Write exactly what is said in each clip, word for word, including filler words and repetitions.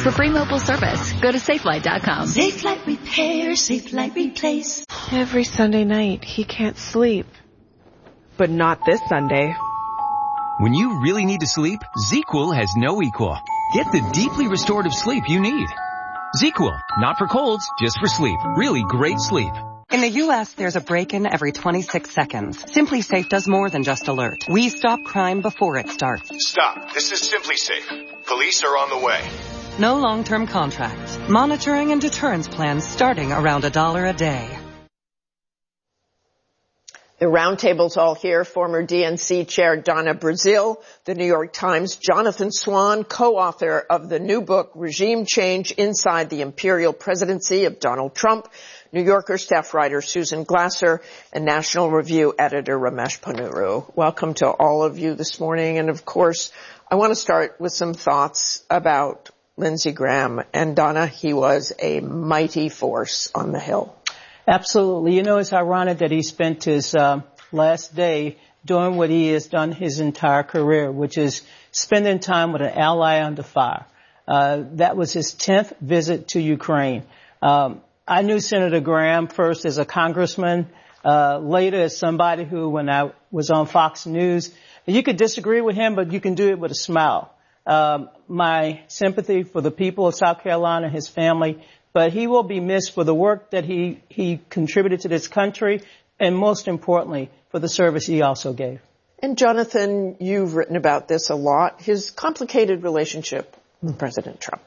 For free mobile service, go to Safelite dot com. Safelite Repair, Safelite Replace. Every Sunday night, he can't sleep. But not this Sunday. When you really need to sleep, ZzzQuil has no equal. Get the deeply restorative sleep you need. ZzzQuil, not for colds, just for sleep. Really great sleep. In the U S, there's a break-in every twenty-six seconds. Simply Safe does more than just alert. We stop crime before it starts. Stop. This is Simply Safe. Police are on the way. No long-term contracts. Monitoring and deterrence plans starting around a dollar a day. The roundtable's all here. Former D N C Chair Donna Brazile, the New York Times' Jonathan Swan, co-author of the new book, Regime Change Inside the Imperial Presidency of Donald Trump, New Yorker staff writer Susan Glasser, and National Review editor Ramesh Ponnuru. Welcome to all of you this morning. And of course, I want to start with some thoughts about Lindsey Graham. And Donna, he was a mighty force on the Hill. Absolutely. You know, it's ironic that he spent his uh, last day doing what he has done his entire career, which is spending time with an ally under fire. Uh, that was his tenth visit to Ukraine. Um, I knew Senator Graham first as a congressman, uh, later as somebody who, when I was on Fox News, you could disagree with him, but you can do it with a smile. Um, my sympathy for the people of South Carolina and his family, but he will be missed for the work that he, he contributed to this country, and most importantly, for the service he also gave. And Jonathan, you've written about this a lot, his complicated relationship with President Trump.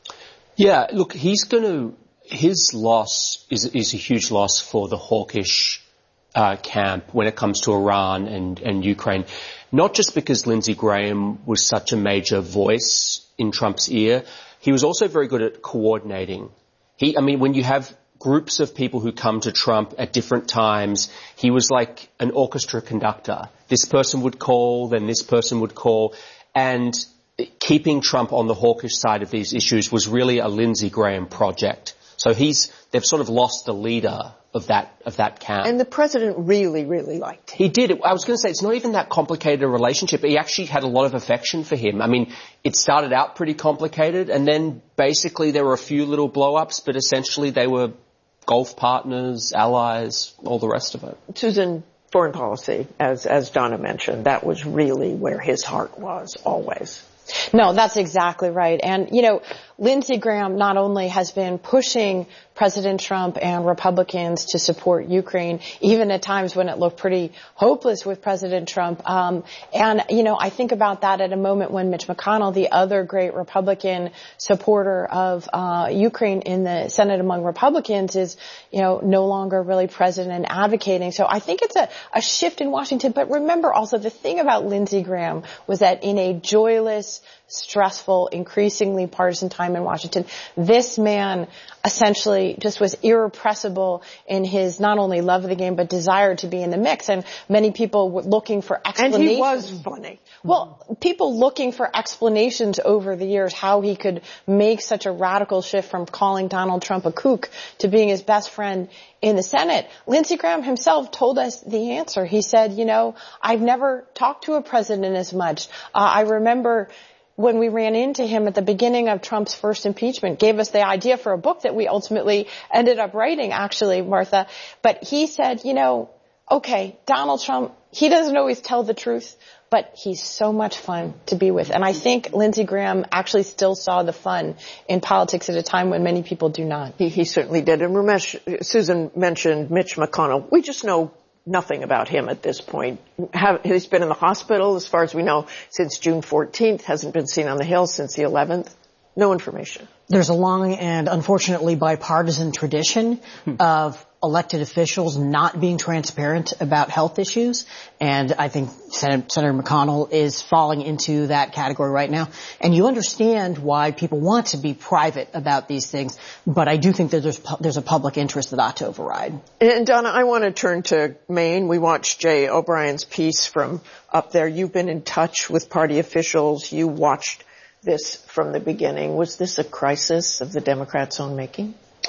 Yeah, look, he's going to, his loss is, is a huge loss for the hawkish uh, camp when it comes to Iran and, and Ukraine. Not just because Lindsey Graham was such a major voice in Trump's ear, he was also very good at coordinating. He, I mean, when you have groups of people who come to Trump at different times, he was like an orchestra conductor. This person would call, then this person would call, and keeping Trump on the hawkish side of these issues was really a Lindsey Graham project. So he's, they've sort of lost the leader of that, of that camp. And the president really, really liked him. He did. I was going to say, it's not even that complicated a relationship. He actually had a lot of affection for him. I mean, it started out pretty complicated, and then basically there were a few little blow-ups, but essentially they were golf partners, allies, all the rest of it. Susan, foreign policy, as, as Donna mentioned, that was really where his heart was always. No, that's exactly right. And, you know, Lindsey Graham not only has been pushing President Trump and Republicans to support Ukraine, even at times when it looked pretty hopeless with President Trump. Um, and, you know, I think about that at a moment when Mitch McConnell, the other great Republican supporter of uh, Ukraine in the Senate among Republicans, is, you know, no longer really present and advocating. So I think it's a, a shift in Washington. But remember also, the thing about Lindsey Graham was that in a joyless, stressful, increasingly partisan time in Washington, this man essentially just was irrepressible in his not only love of the game, but desire to be in the mix. And many people were looking for explanations. And he was funny. Well, people looking for explanations over the years how he could make such a radical shift from calling Donald Trump a kook to being his best friend in the Senate. Lindsey Graham himself told us the answer. He said, you know, I've never talked to a president as much. Uh, I remember when we ran into him at the beginning of Trump's first impeachment, gave us the idea for a book that we ultimately ended up writing, actually, Martha. But he said, you know, okay, Donald Trump, he doesn't always tell the truth, but he's so much fun to be with. And I think Lindsey Graham actually still saw the fun in politics at a time when many people do not. He, he certainly did. And Ramesh, Susan mentioned Mitch McConnell. We just know nothing about him at this point. Have, he's been in the hospital, as far as we know, since June fourteenth, hasn't been seen on the Hill since the eleventh. No information. There's a long and unfortunately bipartisan tradition hmm. of elected officials not being transparent about health issues. And I think Sen- Senator McConnell is falling into that category right now. And you understand why people want to be private about these things. But I do think that there's, pu- there's a public interest that ought to override. And Donna, I want to turn to Maine. We watched Jay O'Brien's piece from up there. You've been in touch with party officials. You watched this from the beginning. Was this a crisis of the Democrats' own making?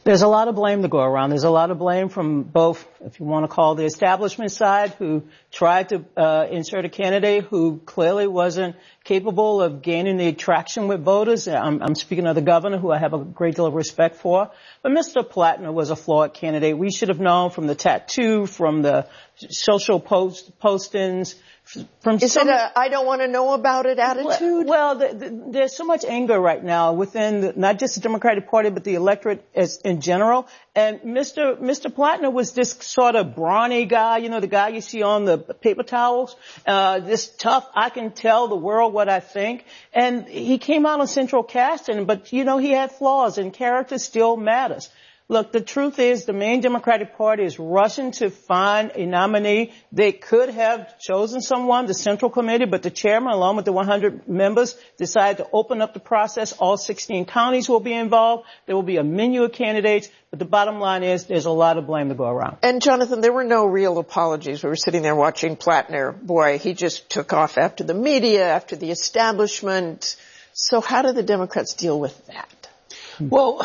There's a lot of blame to go around. There's a lot of blame from both, if you want to call the establishment side, who tried to uh, insert a candidate who clearly wasn't capable of gaining the traction with voters. I'm, I'm speaking of the governor, who I have a great deal of respect for. But Mister Plattner was a flawed candidate. We should have known from the tattoo, from the social post postings, from Is some, it a I don't want to know about it attitude? Well, the, the, there's so much anger right now within the, not just the Democratic Party, but the electorate as, in general. And Mister Mister Plattner was this sort of brawny guy, you know, the guy you see on the paper towels, uh, this tough, I can tell the world what I think. And he came out on central casting, but, you know, he had flaws, and character still matters. Look, the truth is the main Democratic Party is rushing to find a nominee. They could have chosen someone, the Central Committee, but the chairman, along with the one hundred members, decided to open up the process. All sixteen counties will be involved. There will be a menu of candidates. But the bottom line is there's a lot of blame to go around. And, Jonathan, there were no real apologies. We were sitting there watching Plattner. Boy, he just took off after the media, after the establishment. So how do the Democrats deal with that? Well,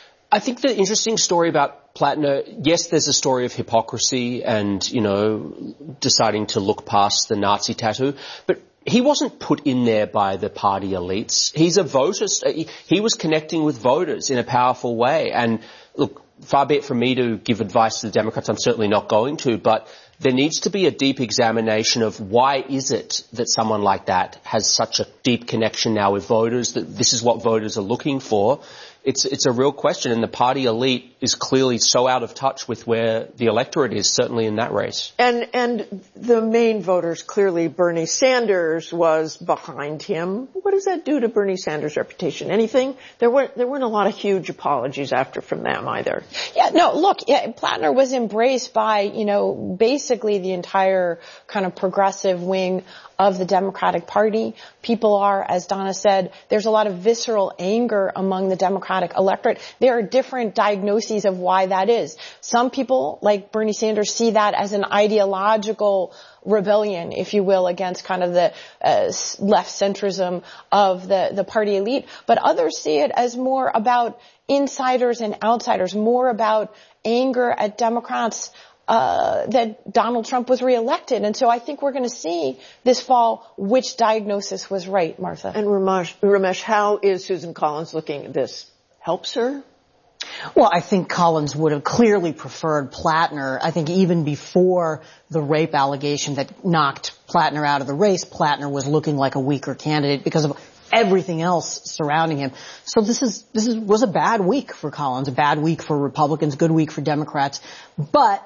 I think the interesting story about Plattner, yes, there's a story of hypocrisy and, you know, deciding to look past the Nazi tattoo, but he wasn't put in there by the party elites. He's a voter. He was connecting with voters in a powerful way. And look, far be it from me to give advice to the Democrats. I'm certainly not going to, but there needs to be a deep examination of why is it that someone like that has such a deep connection now with voters, that this is what voters are looking for. It's, it's a real question, and the party elite is clearly so out of touch with where the electorate is, certainly in that race. And, and the main voters, clearly Bernie Sanders was behind him. What does that do to Bernie Sanders' reputation? Anything? There weren't, there weren't a lot of huge apologies after from them either. Yeah, no, look, yeah, Plattner was embraced by, you know, basically the entire kind of progressive wing of the Democratic Party. People are, as Donna said, there's a lot of visceral anger among the Democratic electorate. There are different diagnoses of why that is. Some people, like Bernie Sanders, see that as an ideological rebellion, if you will, against kind of the uh, left centrism of the, the party elite. But others see it as more about insiders and outsiders, more about anger at Democrats Uh, that Donald Trump was reelected. And so I think we're going to see this fall which diagnosis was right, Martha. And Ramesh, Ramesh, how is Susan Collins looking at this? Helps her? Well, I think Collins would have clearly preferred Plattner. I think even before the rape allegation that knocked Plattner out of the race, Plattner was looking like a weaker candidate because of everything else surrounding him. So this is, this is, was a bad week for Collins, a bad week for Republicans, good week for Democrats. But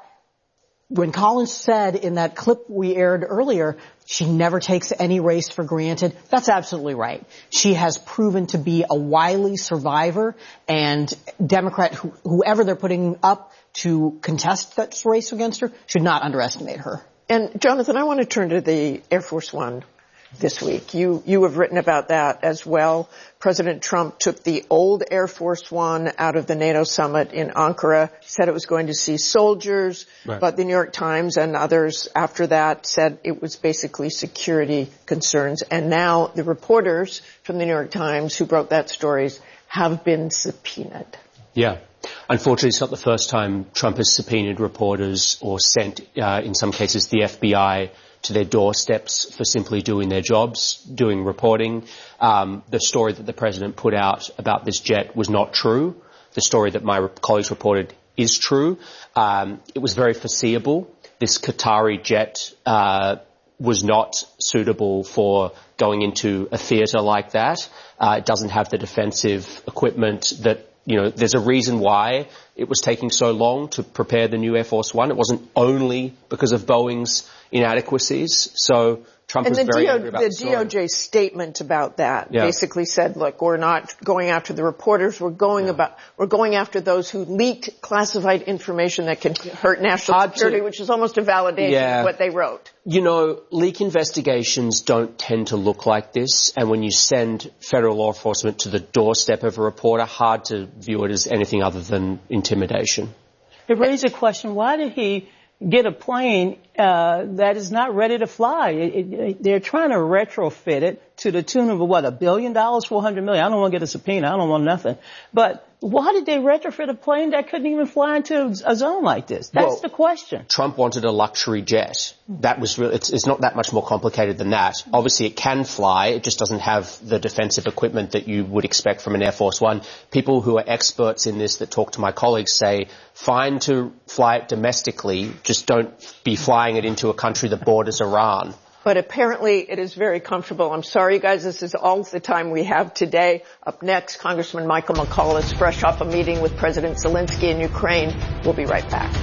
when Collins said in that clip we aired earlier, she never takes any race for granted, that's absolutely right. She has proven to be a wily survivor, and Democrat, wh- whoever they're putting up to contest that race against her, should not underestimate her. And, Jonathan, I want to turn to the Air Force One this week. You, you have written about that as well. President Trump took the old Air Force One out of the NATO summit in Ankara, said it was going to see soldiers, right. But the New York Times and others after that said it was basically security concerns. And now the reporters from the New York Times who broke that story have been subpoenaed. Yeah. Unfortunately, it's not the first time Trump has subpoenaed reporters or sent, uh, in some cases, the F B I to their doorsteps for simply doing their jobs, doing reporting. Um, the story that the president put out about this jet was not true. The story that my colleagues reported is true. Um, it was very foreseeable. This Qatari jet uh, was not suitable for going into a theater like that. Uh, it doesn't have the defensive equipment that, you know, there's a reason why it was taking so long to prepare the new Air Force One. It wasn't only because of Boeing's inadequacies. So Trump and was very D O, angry about the, the story. D O J statement about that yeah. basically said, look, we're not going after the reporters. We're going yeah. about, we're going after those who leaked classified information that can hurt national Hard security, to, which is almost a validation yeah. of what they wrote. You know, leak investigations don't tend to look like this. And when you send federal law enforcement to the doorstep of a reporter, hard to view it as anything other than intimidation. It raises a question. Why did he get a plane uh, that is not ready to fly. It, it, it, they're trying to retrofit it to the tune of, what, a billion dollars, four hundred million. I don't want to get a subpoena. I don't want nothing. But why did they retrofit a plane that couldn't even fly into a zone like this? That's well, the question. Trump wanted a luxury jet. That was really, it's, it's not that much more complicated than that. Obviously, it can fly. It just doesn't have the defensive equipment that you would expect from an Air Force One. People who are experts in this that talk to my colleagues say, fine to fly it domestically, just don't be flying it into a country that borders Iran. But apparently it is very comfortable. I'm sorry, guys, this is all the time we have today. Up next, Congressman Michael McCaul is fresh off a meeting with President Zelensky in Ukraine. We'll be right back.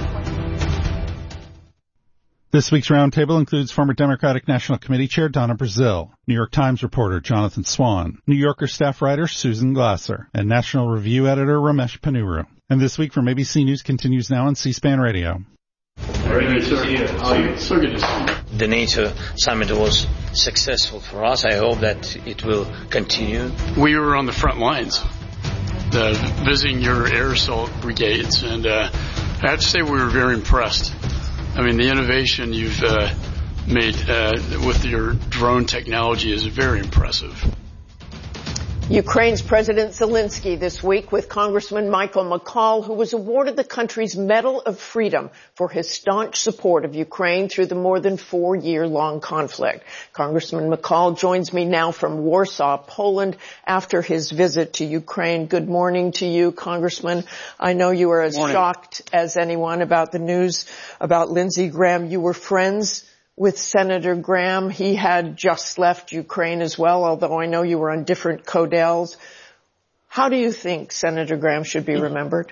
This week's roundtable includes former Democratic National Committee Chair Donna Brazile, New York Times reporter Jonathan Swan, New Yorker staff writer Susan Glasser, and National Review editor Ramesh Ponnuru. And This Week from A B C News continues now on C-SPAN Radio. Very nice to see you. How are you? So good to see you. The NATO summit was successful for us. I hope that it will continue. We were on the front lines, uh, visiting your air assault brigades, and uh, I have to say we were very impressed. I mean, the innovation you've uh, made uh, with your drone technology is very impressive. Ukraine's President Zelensky this week with Congressman Michael McCaul, who was awarded the country's Medal of Freedom for his staunch support of Ukraine through the more than four-year-long conflict. Congressman McCaul joins me now from Warsaw, Poland, after his visit to Ukraine. Good morning to you, Congressman. I know you are as shocked as anyone about the news about Lindsey Graham. You were friends with Senator Graham. He had just left Ukraine as well, although I know you were on different codels. How do you think Senator Graham should be remembered?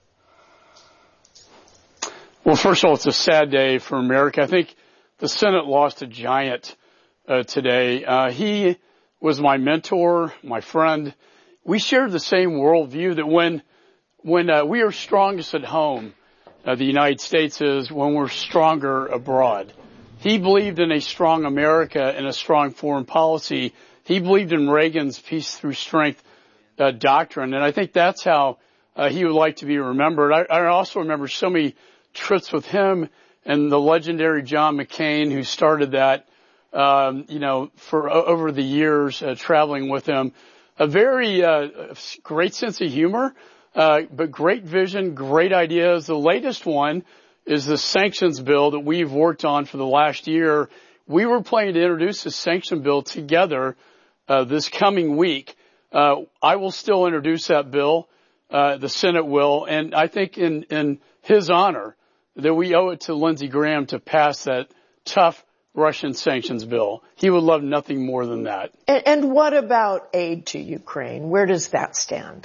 Well, first of all, it's a sad day for America. I think the Senate lost a giant uh, today. Uh, he was my mentor, my friend. We shared the same worldview that when when uh, we are strongest at home, uh, the United States is, when we're stronger abroad. He believed in a strong America and a strong foreign policy. He believed in Reagan's peace through strength uh, doctrine, and I think that's how uh, he would like to be remembered. I, I also remember so many trips with him and the legendary John McCain, who started that, um, you know, for uh, over the years, uh, traveling with him. A very uh, great sense of humor, uh, but great vision, great ideas. The latest one is the sanctions bill that we've worked on for the last year. We were planning to introduce the sanction bill together uh, this coming week. Uh, I will still introduce that bill. Uh, the Senate will. And I think in, in his honor that we owe it to Lindsey Graham to pass that tough Russian sanctions bill. He would love nothing more than that. And, and what about aid to Ukraine? Where does that stand?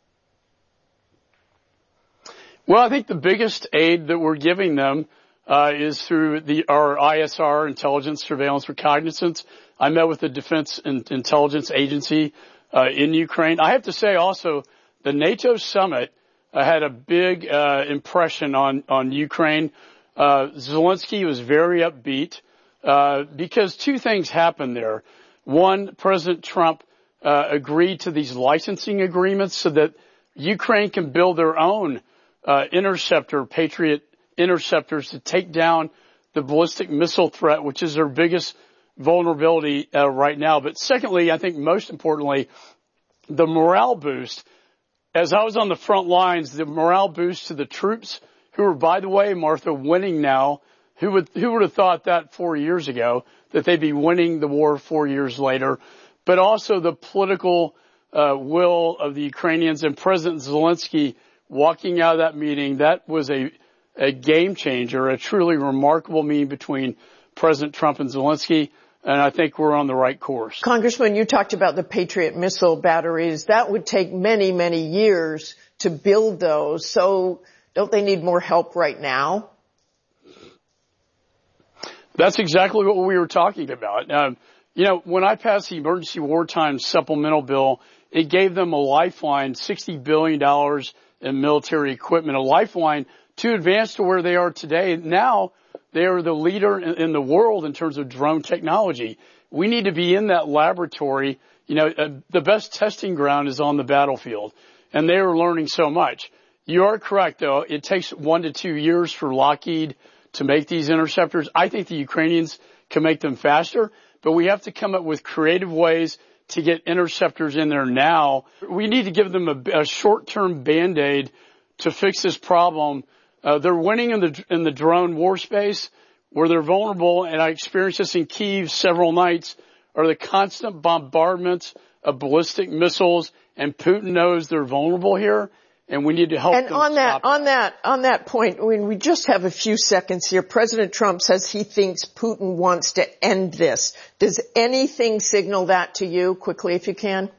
Well, I think the biggest aid that we're giving them uh, is through the our I S R, Intelligence, Surveillance, Reconnaissance. I met with the Defense and Intelligence Agency uh, in Ukraine. I have to say also the NATO summit uh, had a big uh, impression on, on Ukraine. Uh, Zelensky was very upbeat uh, because two things happened there. One, President Trump uh, agreed to these licensing agreements so that Ukraine can build their own Uh, interceptor, Patriot interceptors to take down the ballistic missile threat, which is their biggest vulnerability uh, right now. But secondly, I think most importantly, the morale boost. As I was on the front lines, the morale boost to the troops who are, by the way, Martha, winning now. Who would, who would have thought that four years ago, that they'd be winning the war four years later? But also the political uh, will of the Ukrainians and President Zelensky walking out of that meeting. That was a, a game changer, a truly remarkable meeting between President Trump and Zelensky, and I think we're on the right course. Congressman, you talked about the Patriot missile batteries. That would take many, many years to build those. So don't they need more help right now? That's exactly what we were talking about. Um, you know, when I passed the Emergency Wartime Supplemental Bill, it gave them a lifeline, sixty billion dollars in military equipment, a lifeline to advance to where they are today. Now they are the leader in, in the world in terms of drone technology. We need to be in that laboratory. You know, uh, the best testing ground is on the battlefield, and they are learning so much. You are correct, though. It takes one to two years for Lockheed to make these interceptors. I think the Ukrainians can make them faster, but we have to come up with creative ways to get interceptors in there now. We need to give them a, a short-term Band-Aid to fix this problem. Uh, they're winning in the in the drone war space where they're vulnerable, and I experienced this in Kyiv several nights, are the constant bombardments of ballistic missiles, and Putin knows they're vulnerable here, and we need to help and them on that, stop on that, on that point, when we just have a few seconds here, President Trump says he thinks Putin wants to end this. Does anything signal that to you, quickly if you can?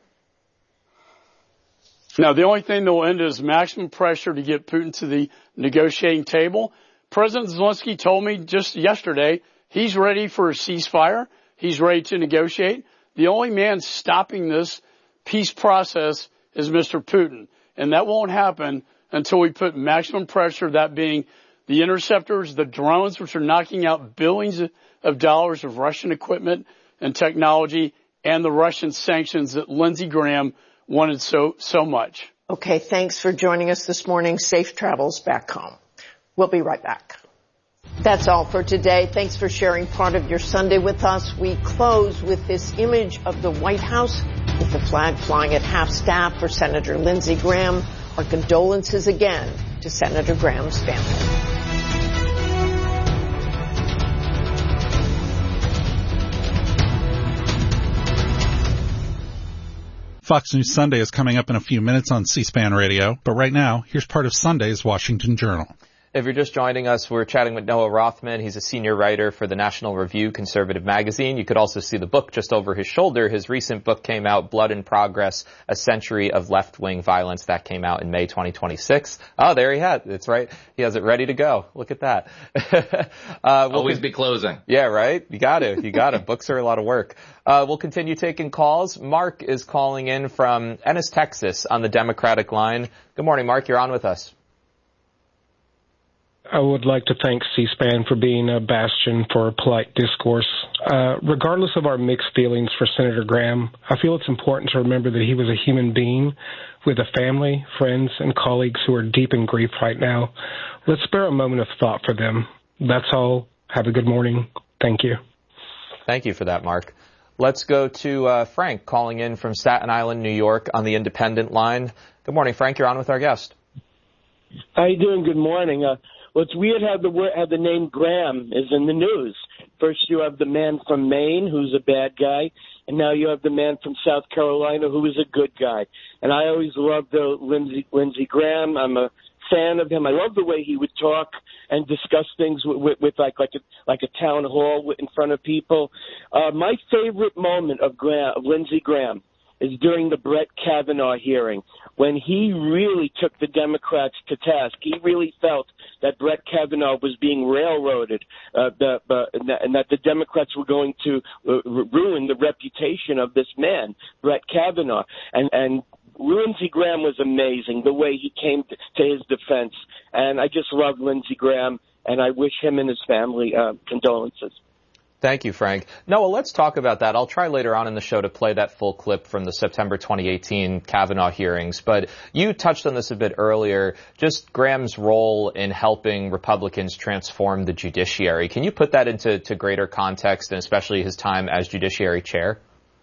Now, the only thing that will end is maximum pressure to get Putin to the negotiating table. President Zelensky told me just yesterday he's ready for a ceasefire. He's ready to negotiate. The only man stopping this peace process is Mister Putin. And that won't happen until we put maximum pressure, that being the interceptors, the drones, which are knocking out billions of dollars of Russian equipment and technology, and the Russian sanctions that Lindsey Graham wanted so, so much. Okay, thanks for joining us this morning. Safe travels back home. We'll be right back. That's all for today. Thanks for sharing part of your Sunday with us. We close with this image of the White House with the flag flying at half-staff for Senator Lindsey Graham. Our condolences again to Senator Graham's family. Fox News Sunday is coming up in a few minutes on C-SPAN Radio, but right now, here's part of Sunday's Washington Journal. If you're just joining us, we're chatting with Noah Rothman. He's a senior writer for the National Review conservative magazine. You could also see the book just over his shoulder. His recent book came out, Blood in Progress, A Century of Left-Wing Violence. That came out in May twenty twenty-six. Oh, there he has it. It's right. He has it ready to go. Look at that. uh, we'll Always con- be closing. Yeah, right? You got to. You got to. Books are a lot of work. Uh, we'll continue taking calls. Mark is calling in from Ennis, Texas on the Democratic line. Good morning, Mark. You're on with us. I would like to thank C-SPAN for being a bastion for polite discourse. Uh, regardless of our mixed feelings for Senator Graham, I feel it's important to remember that he was a human being with a family, friends, and colleagues who are deep in grief right now. Let's spare a moment of thought for them. That's all. Have a good morning. Thank you. Thank you for that, Mark. Let's go to uh, Frank calling in from Staten Island, New York on the Independent line. Good morning, Frank. You're on with our guest. How you doing? Good morning. Uh, well, it's weird how the word, how the name Graham is in the news. First you have the man from Maine who's a bad guy, and now you have the man from South Carolina who is a good guy. And I always loved uh, Lindsey, Lindsey Graham. I'm a fan of him. I love the way he would talk and discuss things with, with, with like like a, like a town hall in front of people. Uh, my favorite moment of Graham, of Lindsey Graham is during the Brett Kavanaugh hearing, when he really took the Democrats to task. He really felt that Brett Kavanaugh was being railroaded, uh, the, uh, and, that, and that the Democrats were going to uh, ruin the reputation of this man, Brett Kavanaugh. And, and Lindsey Graham was amazing, the way he came to, to his defense. And I just love Lindsey Graham, and I wish him and his family uh, condolences. Thank you, Frank. Noah, let's talk about that. I'll try later on in the show to play that full clip from the September twenty eighteen Kavanaugh hearings. But you touched on this a bit earlier, just Graham's role in helping Republicans transform the judiciary. Can you put that into to greater context, and especially his time as Judiciary Chair?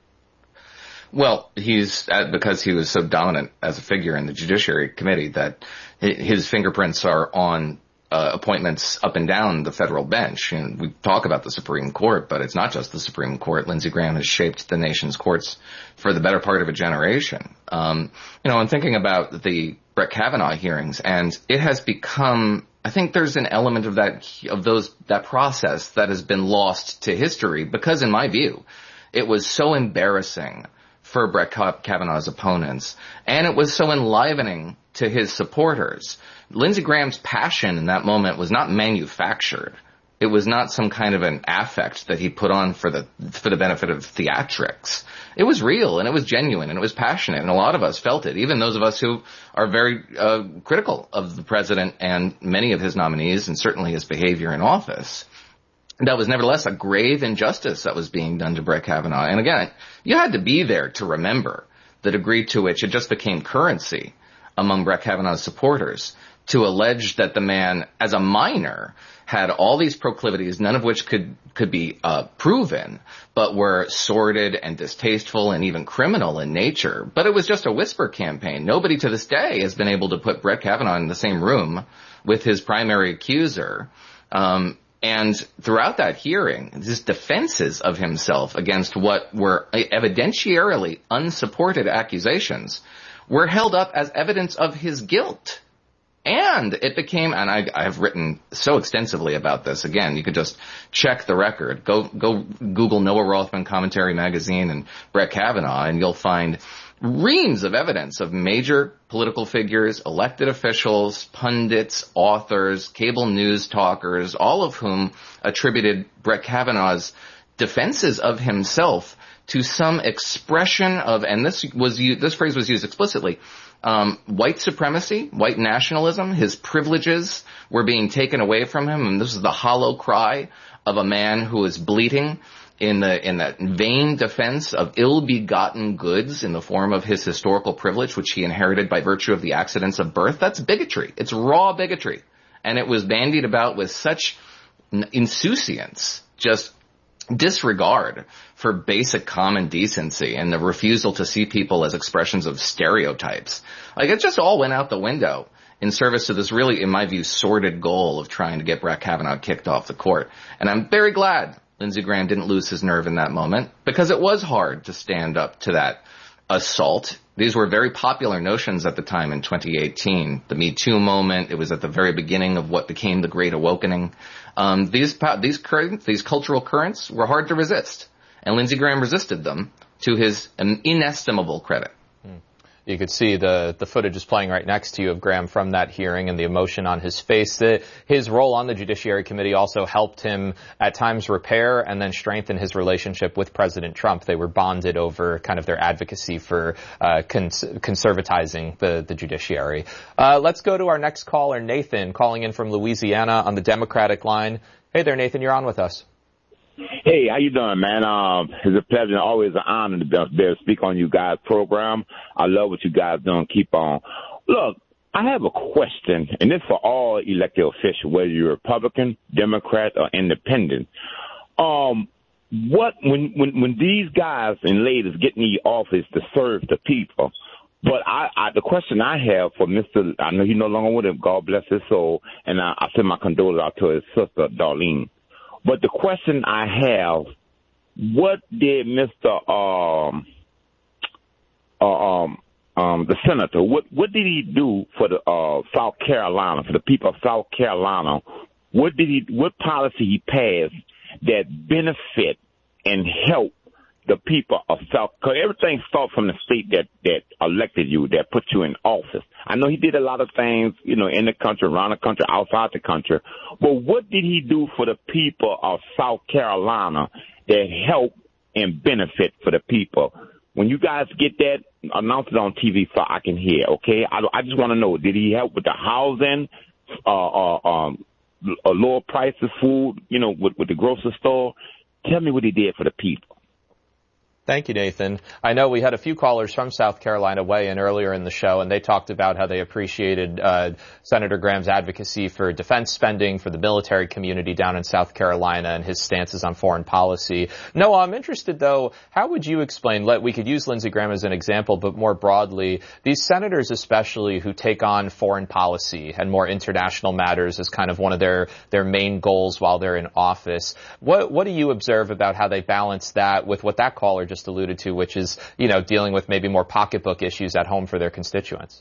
Well, he's uh, because he was so dominant as a figure in the Judiciary Committee that his fingerprints are on Uh, appointments up and down the federal bench. And we talk about the Supreme Court, but it's not just the Supreme Court. Lindsey Graham has shaped the nation's courts for the better part of a generation. Um, you know, I'm thinking about the Brett Kavanaugh hearings, and it has become, I think there's an element of that, of those, that process that has been lost to history because, in my view, it was so embarrassing for Brett Kavanaugh's opponents, and it was so enlivening to his supporters. Lindsey Graham's passion in that moment was not manufactured. It was not some kind of an affect that he put on for the for the benefit of theatrics. It was real, and it was genuine, and it was passionate, and a lot of us felt it, even those of us who are very uh, critical of the president and many of his nominees, and certainly his behavior in office. That was nevertheless a grave injustice that was being done to Brett Kavanaugh. And again, you had to be there to remember the degree to which it just became currency among Brett Kavanaugh's supporters to allege that the man, as a minor, had all these proclivities, none of which could could be uh, proven, but were sordid and distasteful and even criminal in nature. But it was just a whisper campaign. Nobody to this day has been able to put Brett Kavanaugh in the same room with his primary accuser. Um, and throughout that hearing, his defenses of himself against what were evidentiarily unsupported accusations were held up as evidence of his guilt. And it became, and I, I have written so extensively about this. Again, you could just check the record. Go, go Google Noah Rothman Commentary Magazine and Brett Kavanaugh, and you'll find reams of evidence of major political figures, elected officials, pundits, authors, cable news talkers, all of whom attributed Brett Kavanaugh's defenses of himself to some expression of, and this was this phrase was used explicitly, um, white supremacy, white nationalism. His privileges were being taken away from him, and this is the hollow cry of a man who is bleating in the in that vain defense of ill-begotten goods in the form of his historical privilege, which he inherited by virtue of the accidents of birth. That's bigotry. It's raw bigotry, and it was bandied about with such insouciance, just disregard for basic common decency and the refusal to see people as expressions of stereotypes. Like, it just all went out the window in service to this really, in my view, sordid goal of trying to get Brett Kavanaugh kicked off the court. And I'm very glad Lindsey Graham didn't lose his nerve in that moment, because it was hard to stand up to that assault. These were very popular notions at the time in twenty eighteen. The Me Too moment, it was at the very beginning of what became the Great Awakening. Um, these, these currents, these cultural currents were hard to resist, and Lindsey Graham resisted them to his inestimable credit. You could see the, the footage is playing right next to you of Graham from that hearing and the emotion on his face. The, his role on the Judiciary Committee also helped him at times repair and then strengthen his relationship with President Trump. They were bonded over kind of their advocacy for uh, cons- conservatizing the, the judiciary. Uh, let's go to our next caller, Nathan, calling in from Louisiana on the Democratic line. Hey there, Nathan, you're on with us. Hey, how you doing, man? Um, it's a pleasure and always an honor to be there to speak on you guys' program. I love what you guys doing. Keep on. Look, I have a question, and this for all elected officials, whether you're Republican, Democrat, or Independent. Um, what when when when these guys and ladies get in the office to serve the people? But I, I, the question I have for Mister I know he's no longer with him. God bless his soul, and I, I send my condolences out to his sister, Darlene. But the question I have, what did Mister Um, uh, um, um, the senator, what, what did he do for the uh, South Carolina, for the people of South Carolina? What did he, what policy he passed that benefit and help the people of South? Because everything starts from the state that that elected you, that put you in office. I know he did a lot of things, you know, in the country, around the country, outside the country. But what did he do for the people of South Carolina that help and benefit for the people? When you guys get that, announce it on T V so I can hear, okay? I, I just want to know, did he help with the housing, uh, uh, um, a lower price of food, you know, with, with the grocery store? Tell me what he did for the people. Thank you, Nathan. I know we had a few callers from South Carolina weigh in earlier in the show, and they talked about how they appreciated uh, Senator Graham's advocacy for defense spending for the military community down in South Carolina and his stances on foreign policy. Noah, I'm interested, though, how would you explain, let, we could use Lindsey Graham as an example, but more broadly, these senators especially who take on foreign policy and more international matters as kind of one of their, their main goals while they're in office. What, what do you observe about how they balance that with what that caller just alluded to, which is, you know, dealing with maybe more pocketbook issues at home for their constituents?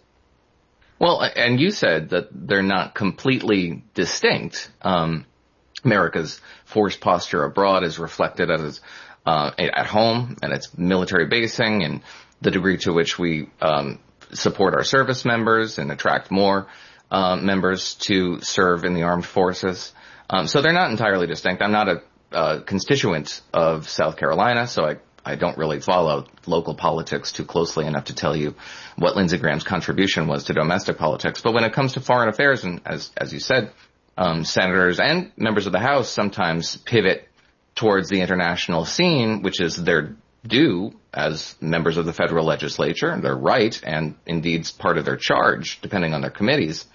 Well, and you said that they're not completely distinct. Um, America's force posture abroad is reflected as uh, at home, and its military basing, and the degree to which we um, support our service members and attract more uh, members to serve in the armed forces. Um, so they're not entirely distinct. I'm not a uh, constituent of South Carolina, so I I don't really follow local politics too closely enough to tell you what Lindsey Graham's contribution was to domestic politics. But when it comes to foreign affairs, and as as you said, um, senators and members of the House sometimes pivot towards the international scene, which is their due as members of the federal legislature, and their right, and indeed part of their charge, depending on their committees.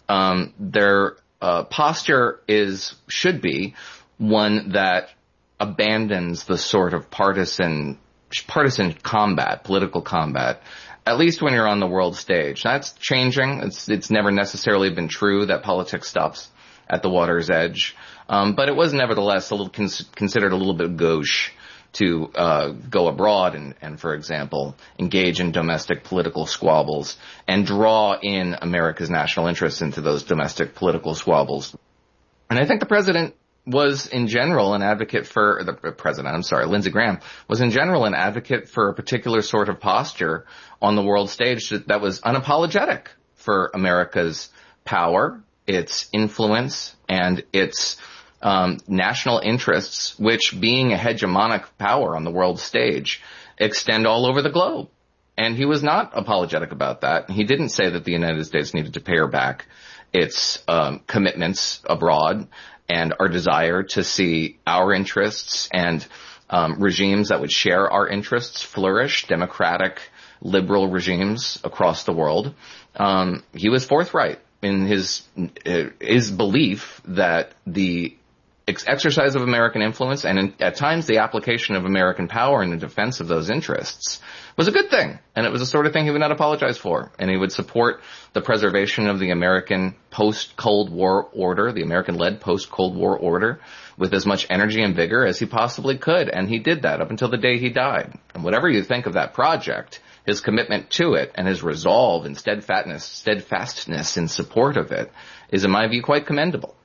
Um, their uh, posture is should be one that abandons the sort of partisan partisan combat, political combat, at least when you're on the world stage. That's changing. It's it's never necessarily been true that politics stops at the water's edge, um, but it was nevertheless a little cons- considered a little bit gauche to uh, go abroad and, and, for example, engage in domestic political squabbles and draw in America's national interests into those domestic political squabbles. And I think the president was in general an advocate for, the president, I'm sorry, Lindsey Graham, was in general an advocate for a particular sort of posture on the world stage that was unapologetic for America's power, its influence, and its Um, national interests, which being a hegemonic power on the world stage, extend all over the globe. And he was not apologetic about that. He didn't say that the United States needed to pare back its um, commitments abroad and our desire to see our interests and um, regimes that would share our interests flourish, democratic, liberal regimes across the world. Um, he was forthright in his uh, his belief that the exercise of American influence and in, at times the application of American power in the defense of those interests was a good thing. And it was the sort of thing he would not apologize for. And he would support the preservation of the American post-Cold War order, the American-led post-Cold War order, with as much energy and vigor as he possibly could. And he did that up until the day he died. And whatever you think of that project, his commitment to it and his resolve and steadfastness, steadfastness in support of it is, in my view, quite commendable.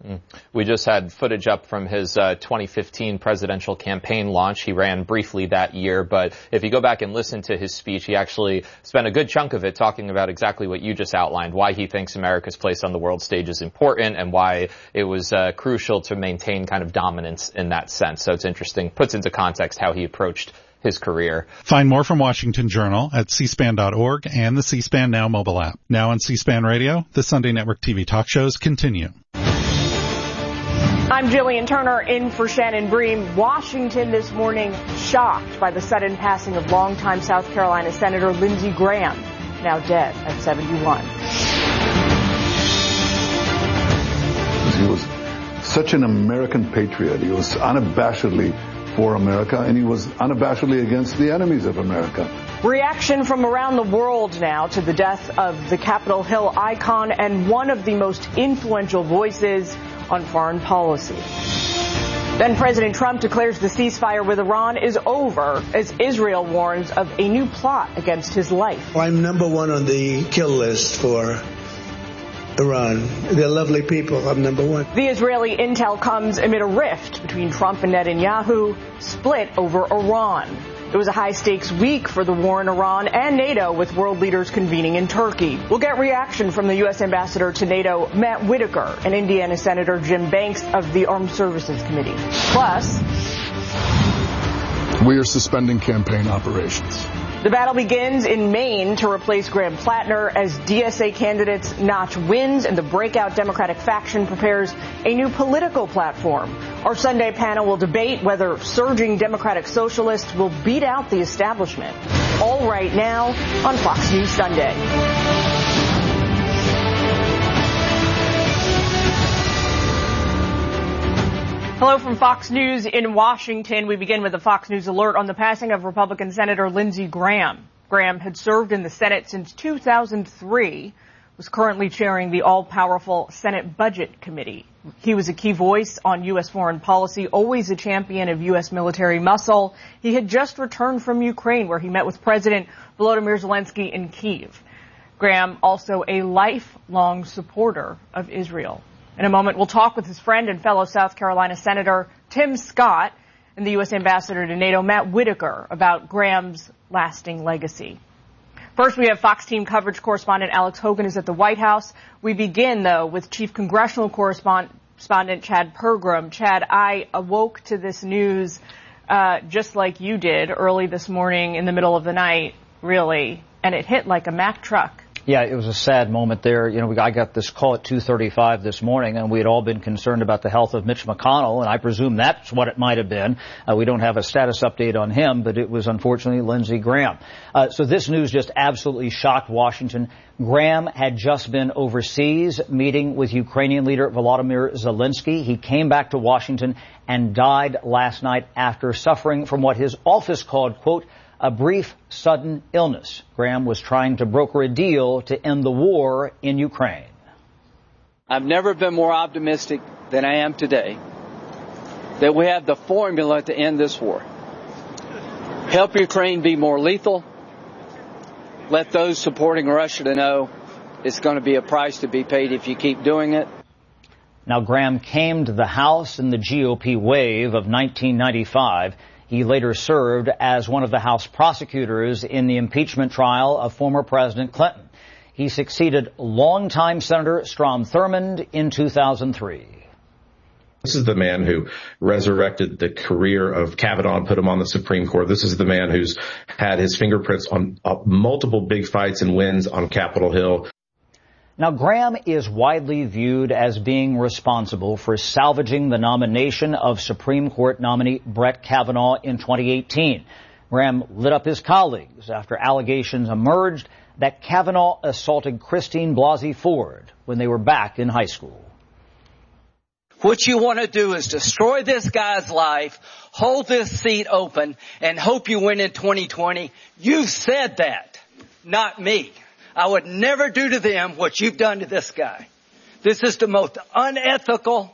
We just had footage up from his uh, twenty fifteen presidential campaign launch. He ran briefly that year, but if you go back and listen to his speech, he actually spent a good chunk of it talking about exactly what you just outlined, why he thinks America's place on the world stage is important and why it was uh, crucial to maintain kind of dominance in that sense. So it's interesting, puts into context how he approached his career. Find more from Washington Journal at c span dot org and the C-SPAN Now mobile app. Now on C-SPAN Radio, the Sunday Network T V talk shows continue. I'm Jillian Turner in for Shannon Bream. Washington this morning shocked by the sudden passing of longtime South Carolina Senator Lindsey Graham, now dead at seventy-one. He was such an American patriot. He was unabashedly for America, and he was unabashedly against the enemies of America. Reaction from around the world now to the death of the Capitol Hill icon and one of the most influential voices on foreign policy. Then President Trump declares the ceasefire with Iran is over as Israel warns of a new plot against his life. I'm number one on the kill list for Iran. They're lovely people. I'm number one. The Israeli intel comes amid a rift between Trump and Netanyahu, split over Iran. It was a high-stakes week for the war in Iran and NATO, with world leaders convening in Turkey. We'll get reaction from the U S ambassador to NATO, Matt Whitaker, and Indiana Senator Jim Banks of the Armed Services Committee. Plus, we are suspending campaign operations. The battle begins in Maine to replace Graham Plattner as D S A candidates notch wins and the breakout Democratic faction prepares a new political platform. Our Sunday panel will debate whether surging Democratic socialists will beat out the establishment. All right now on Fox News Sunday. Hello from Fox News in Washington. We begin with a Fox News alert on the passing of Republican Senator Lindsey Graham. Graham had served in the Senate since two thousand three, was currently chairing the all-powerful Senate Budget Committee. He was a key voice on U S foreign policy, always a champion of U S military muscle. He had just returned from Ukraine, where he met with President Volodymyr Zelensky in Kyiv. Graham, also a lifelong supporter of Israel. In a moment, we'll talk with his friend and fellow South Carolina Senator Tim Scott and the U S ambassador to NATO, Matt Whitaker, about Graham's lasting legacy. First, we have Fox team coverage correspondent Alex Hogan is at the White House. We begin, though, with Chief Congressional Correspondent Chad Pergram. Chad, I awoke to this news uh, just like you did early this morning in the middle of the night, really, and it hit like a Mack truck. Yeah, it was a sad moment there. You know, we, I got this call at two thirty-five this morning, and we had all been concerned about the health of Mitch McConnell, and I presume that's what it might have been. Uh, we don't have a status update on him, but it was unfortunately Lindsey Graham. Uh, so this news just absolutely shocked Washington. Graham had just been overseas meeting with Ukrainian leader Volodymyr Zelensky. He came back to Washington and died last night after suffering from what his office called, quote, a brief, sudden illness. Graham was trying to broker a deal to end the war in Ukraine. I've never been more optimistic than I am today that we have the formula to end this war. Help Ukraine be more lethal. Let those supporting Russia to know it's going to be a price to be paid if you keep doing it. Now, Graham came to the House in the G O P wave of nineteen ninety-five. He later served as one of the House prosecutors in the impeachment trial of former President Clinton. He succeeded longtime Senator Strom Thurmond in two thousand three. This is the man who resurrected the career of Kavanaugh and put him on the Supreme Court. This is the man who's had his fingerprints on uh, multiple big fights and wins on Capitol Hill. Now, Graham is widely viewed as being responsible for salvaging the nomination of Supreme Court nominee Brett Kavanaugh in twenty eighteen. Graham lit up his colleagues after allegations emerged that Kavanaugh assaulted Christine Blasey Ford when they were back in high school. What you want to do is destroy this guy's life, hold this seat open, and hope you win in twenty twenty. You said that, not me. I would never do to them what you've done to this guy. This is the most unethical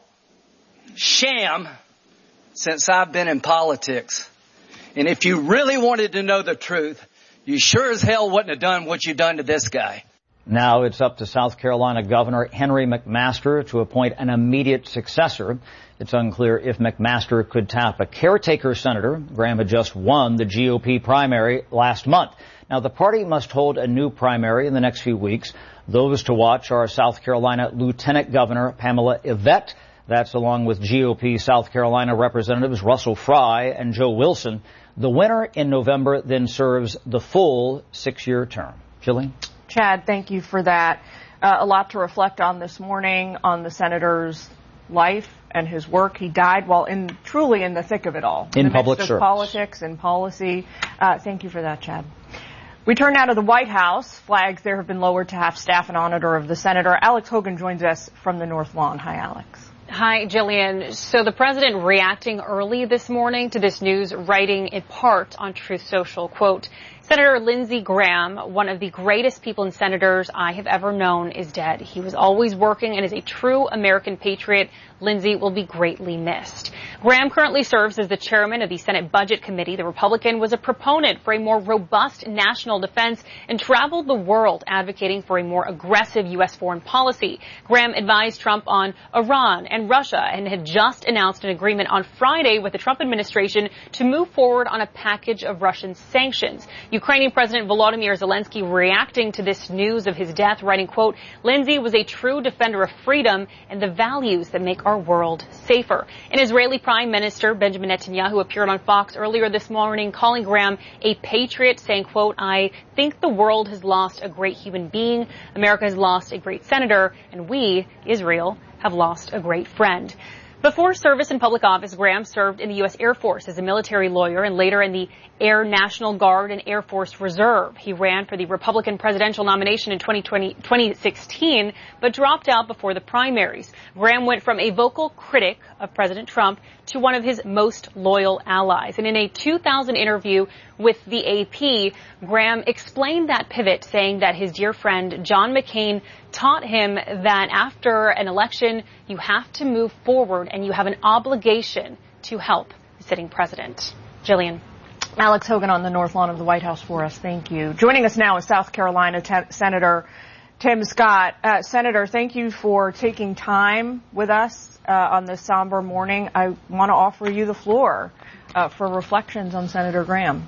sham since I've been in politics. And if you really wanted to know the truth, you sure as hell wouldn't have done what you've done to this guy. Now it's up to South Carolina Governor Henry McMaster to appoint an immediate successor. It's unclear if McMaster could tap a caretaker senator. Graham had just won the G O P primary last month. Now, the party must hold a new primary in the next few weeks. Those to watch are South Carolina Lieutenant Governor Pamela Yvette. That's along with G O P South Carolina Representatives Russell Fry and Joe Wilson. The winner in November then serves the full six-year term. Jillian? Chad, thank you for that. Uh, a lot to reflect on this morning on the senator's life and his work. He died while in truly in the thick of it all. In, in the public midst of service. Politics and policy. Uh, thank you for that, Chad. We turn now to the White House. Flags there have been lowered to half staff in honor of the senator. Alex Hogan joins us from the North Lawn. Hi, Alex. Hi, Jillian. So the president reacting early this morning to this news, writing in part on Truth Social, quote, Senator Lindsey Graham, one of the greatest people and senators I have ever known, is dead. He was always working and is a true American patriot. Lindsey will be greatly missed. Graham currently serves as the chairman of the Senate Budget Committee. The Republican was a proponent for a more robust national defense and traveled the world advocating for a more aggressive U S foreign policy. Graham advised Trump on Iran and Russia and had just announced an agreement on Friday with the Trump administration to move forward on a package of Russian sanctions. Ukrainian President Volodymyr Zelensky reacting to this news of his death, writing, quote, Lindsey was a true defender of freedom and the values that make our world safer. An Israeli Prime Minister Benjamin Netanyahu appeared on Fox earlier this morning calling Graham a patriot, saying, quote, I think the world has lost a great human being, America has lost a great senator, and we, Israel, have lost a great friend. Before service in public office, Graham served in the U S Air Force as a military lawyer and later in the Air National Guard and Air Force Reserve. He ran for the Republican presidential nomination in twenty twenty, twenty sixteen, but dropped out before the primaries. Graham went from a vocal critic of President Trump to one of his most loyal allies. And in a two thousand interview with the A P, Graham explained that pivot, saying that his dear friend John McCain taught him that after an election, you have to move forward and you have an obligation to help the sitting president. Jillian. Alex Hogan on the North Lawn of the White House for us. Thank you. Joining us now is South Carolina T- Senator Tim Scott. Uh, Senator, thank you for taking time with us uh, on this somber morning. I want to offer you the floor uh, for reflections on Senator Graham.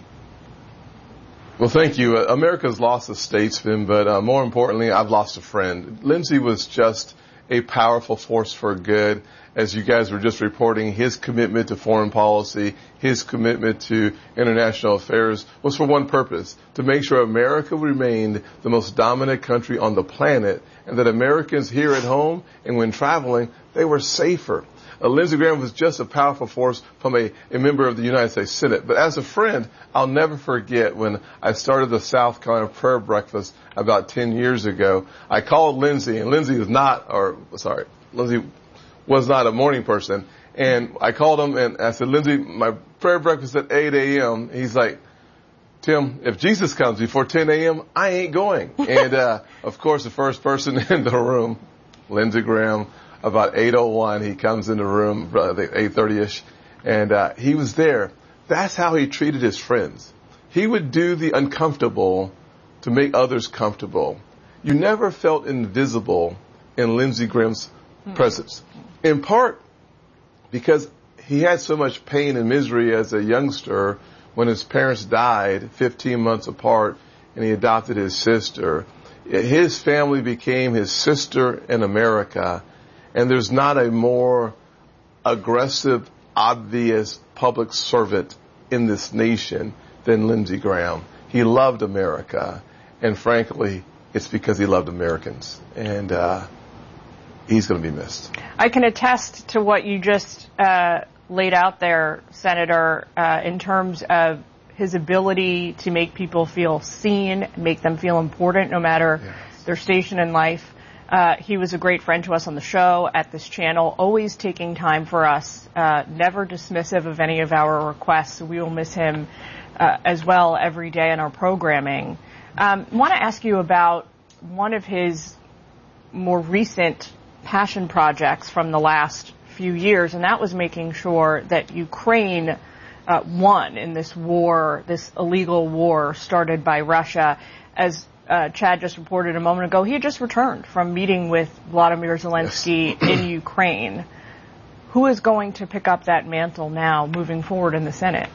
Well, thank you. Uh, America's lost a statesman, but uh, more importantly, I've lost a friend. Lindsey was just a powerful force for good. As you guys were just reporting, his commitment to foreign policy, his commitment to international affairs was for one purpose, to make sure America remained the most dominant country on the planet, and that Americans here at home and when traveling, they were safer. Uh, Lindsey Graham was just a powerful force from a, a member of the United States Senate. But as a friend, I'll never forget when I started the South Carolina Prayer Breakfast about ten years ago. I called Lindsey, and Lindsey is not, or sorry, Lindsey was not a morning person. And I called him and I said, Lindsey, my prayer breakfast at eight a.m. He's like, Tim, if Jesus comes before ten a.m., I ain't going. And, uh, of course, the first person in the room, Lindsey Graham, about eight oh one, he comes in the room, I think eight thirty-ish, and, uh, he was there. That's how he treated his friends. He would do the uncomfortable to make others comfortable. You never felt invisible in Lindsey Graham's mm. presence. In part because he had so much pain and misery as a youngster when his parents died fifteen months apart and he adopted his sister. His family became his sister in America, and there's not a more aggressive, obvious public servant in this nation than Lindsey Graham. He loved America, and frankly, it's because he loved Americans. And uh he's going to be missed. I can attest to what you just uh, laid out there, Senator, uh, in terms of his ability to make people feel seen, make them feel important, no matter yes. their station in life. Uh, he was a great friend to us on the show, at this channel, always taking time for us, uh, never dismissive of any of our requests. We will miss him uh, as well every day in our programming. Um, I want to ask you about one of his more recent passion projects from the last few years, and that was making sure that Ukraine uh, won in this war, this illegal war started by Russia. As uh, Chad just reported a moment ago, he had just returned from meeting with Vladimir Zelensky yes. in Ukraine. Who is going to pick up that mantle now moving forward in the Senate?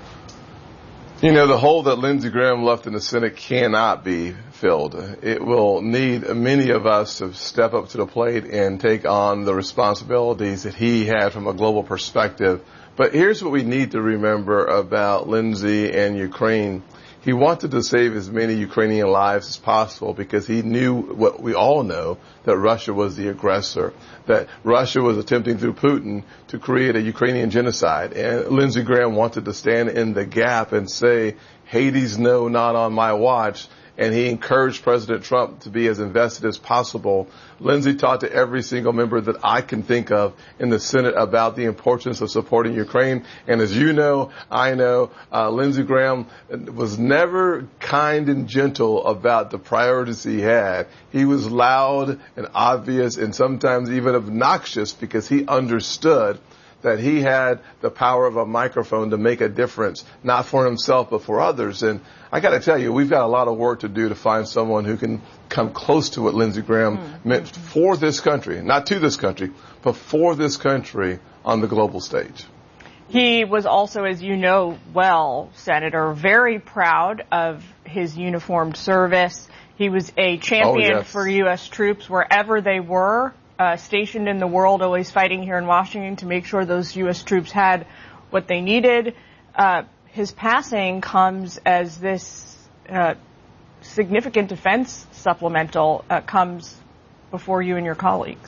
You know, the hole that Lindsey Graham left in the Senate cannot be filled. It will need many of us to step up to the plate and take on the responsibilities that he had from a global perspective. But here's what we need to remember about Lindsey and Ukraine. He wanted to save as many Ukrainian lives as possible because he knew what we all know, that Russia was the aggressor, that Russia was attempting through Putin to create a Ukrainian genocide. And Lindsey Graham wanted to stand in the gap and say, Hades, no, not on my watch. And he encouraged President Trump to be as invested as possible. Lindsey talked to every single member that I can think of in the Senate about the importance of supporting Ukraine. And as you know, I know, uh, Lindsey Graham was never kind and gentle about the priorities he had. He was loud and obvious and sometimes even obnoxious because he understood that he had the power of a microphone to make a difference, not for himself, but for others. And I got to tell you, we've got a lot of work to do to find someone who can come close to what Lindsey Graham mm-hmm. meant for this country, not to this country, but for this country on the global stage. He was also, as you know well, Senator, very proud of his uniformed service. He was a champion oh, yes. for U S troops wherever they were. Uh, stationed in the world, always fighting here in Washington to make sure those U S troops had what they needed. Uh, his passing comes as this uh, significant defense supplemental uh, comes before you and your colleagues.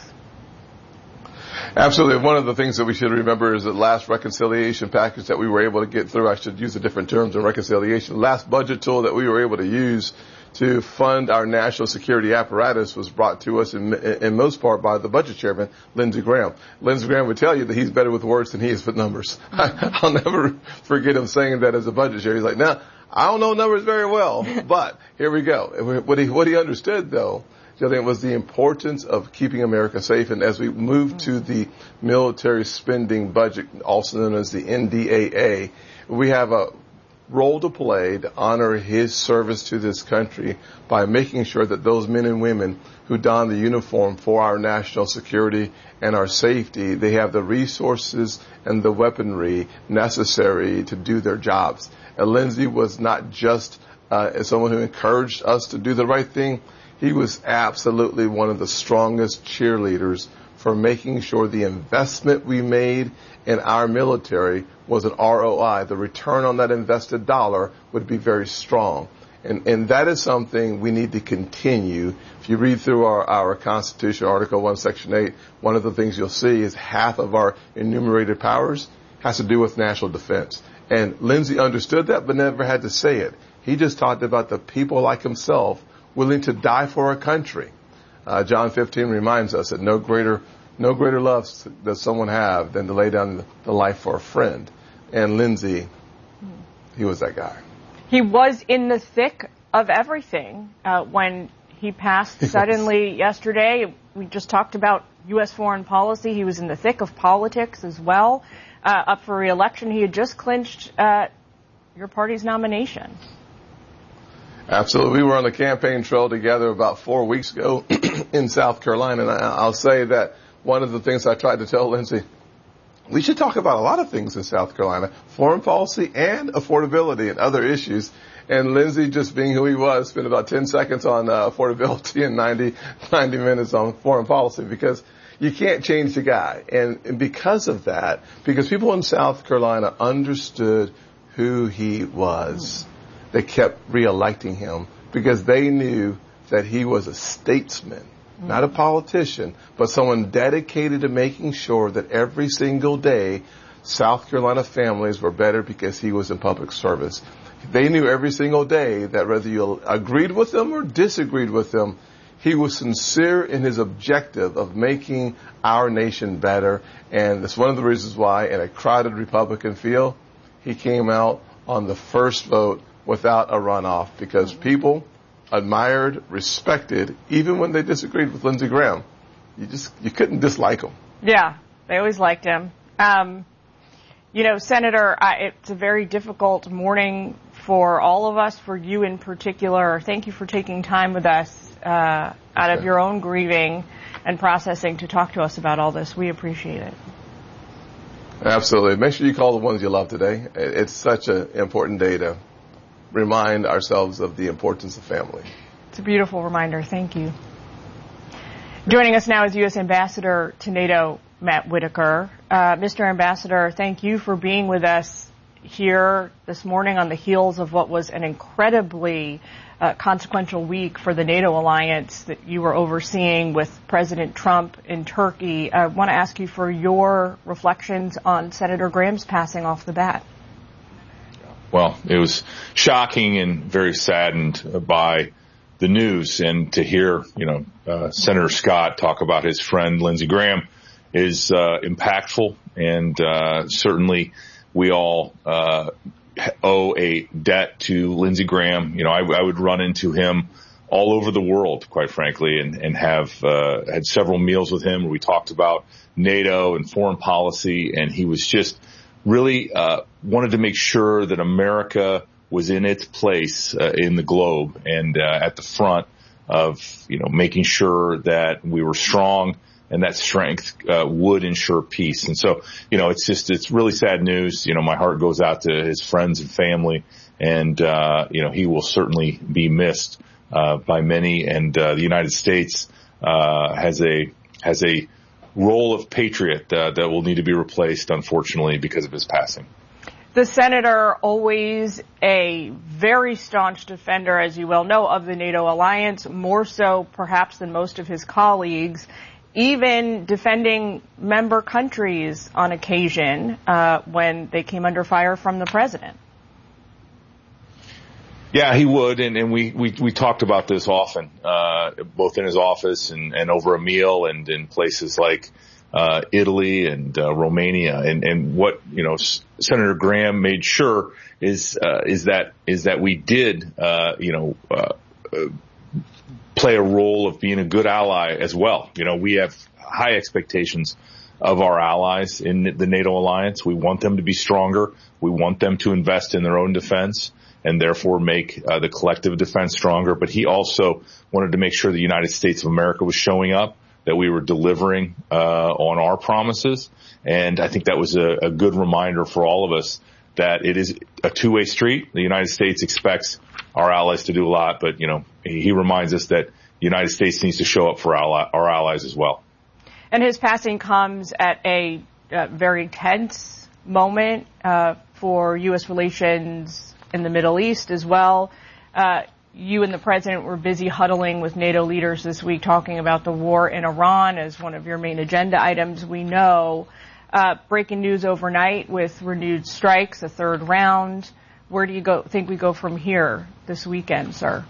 Absolutely. One of the things that we should remember is the last reconciliation package that we were able to get through. I should use the different terms in reconciliation. Last budget tool that we were able to use to fund our national security apparatus was brought to us in, in most part by the budget chairman, Lindsey Graham. Lindsey Graham would tell you that he's better with words than he is with numbers. I'll never forget him saying that as a budget chair. He's like, nah, I don't know numbers very well, but here we go. What he, what he understood, though, I think, was the importance of keeping America safe. And as we move to the military spending budget, also known as the N D A A, we have a role to play to honor his service to this country by making sure that those men and women who don the uniform for our national security and our safety, they have the resources and the weaponry necessary to do their jobs. And Lindsey was not just uh, someone who encouraged us to do the right thing. he was absolutely one of the strongest cheerleaders for making sure the investment we made in our military was an R O I. The return on that invested dollar would be very strong. And, and that is something we need to continue. If you read through our, our Constitution, Article one, Section eight, one of the things you'll see is half of our enumerated powers has to do with national defense. And Lindsey understood that but never had to say it. He just talked about the people like himself willing to die for a country. Uh, John fifteen reminds us that no greater no greater love does someone have than to lay down the life for a friend. And Lindsey, he was that guy. He was in the thick of everything uh, when he passed suddenly yesterday. We just talked about U S foreign policy. He was in the thick of politics as well. Uh, up for re-election. He had just clinched uh, your party's nomination. Absolutely. We were on the campaign trail together about four weeks ago in South Carolina. And I'll say that one of the things I tried to tell Lindsey, we should talk about a lot of things in South Carolina, foreign policy and affordability and other issues. And Lindsey, just being who he was, spent about ten seconds on uh, affordability and ninety, ninety minutes on foreign policy because you can't change the guy. And, and because of that, because people in South Carolina understood who he was, they kept re-electing him because they knew that he was a statesman, mm-hmm. not a politician, but someone dedicated to making sure that every single day South Carolina families were better because he was in public service. They knew every single day that whether you agreed with him or disagreed with him, he was sincere in his objective of making our nation better. And that's one of the reasons why in a crowded Republican field, he came out on the first vote without a runoff because people admired, respected, even when they disagreed with Lindsey Graham. You just, you couldn't dislike him. Yeah, they always liked him. Um, you know, Senator, I, it's a very difficult morning for all of us, for you in particular. Thank you for taking time with us uh, out of your own grieving and processing to talk to us about all this. We appreciate it. Absolutely. Make sure you call the ones you love today. It's such an important day to remind ourselves of the importance of family. It's a beautiful reminder. Thank you. Joining us now is U S Ambassador to NATO, Matt Whitaker. Uh, Mister Ambassador, thank you for being with us here this morning on the heels of what was an incredibly uh, consequential week for the NATO alliance that you were overseeing with President Trump in Turkey. I want to ask you for your reflections on Senator Graham's passing off the bat. Well, it was shocking and very saddened by the news, and to hear, you know, uh, Senator Scott talk about his friend Lindsey Graham is uh, impactful, and uh, certainly we all uh, owe a debt to Lindsey Graham. You know, I, I would run into him all over the world, quite frankly, and, and have uh, had several meals with him where we talked about NATO and foreign policy, and he was just really uh, wanted to make sure that America was in its place uh, in the globe and uh, at the front of, you know, making sure that we were strong and that strength uh, would ensure peace. And so, you know, it's just, it's really sad news. You know, my heart goes out to his friends and family, and, uh, you know, he will certainly be missed uh, by many. And uh, the United States uh, has a, has a role of patriot uh, that will need to be replaced, unfortunately, because of his passing. The senator, always a very staunch defender, as you well know, of the NATO alliance, more so perhaps than most of his colleagues, even defending member countries on occasion uh, when they came under fire from the president. Yeah, he would, and, and we, we, we talked about this often, uh, both in his office and, and over a meal and in places like uh, Italy and uh, Romania. And, and what, you know, S- Senator Graham made sure is uh, is that is that we did, uh, you know, uh, uh, play a role of being a good ally as well. You know, we have high expectations of our allies in the NATO alliance. We want them to be stronger. We want them to invest in their own defense and therefore make uh, the collective defense stronger. But he also wanted to make sure the United States of America was showing up, that we were delivering uh, on our promises. And I think that was a, a good reminder for all of us that it is a two-way street. The United States expects our allies to do a lot, but, you know, he, he reminds us that, the United States needs to show up for ally, our allies as well. And his passing comes at a uh, very tense moment uh, for U S relations in the Middle East as well. Uh, you and the president were busy huddling with NATO leaders this week talking about the war in Iran as one of your main agenda items. We know uh, breaking news overnight with renewed strikes, a third round. Where do you go? think we go from here this weekend, sir?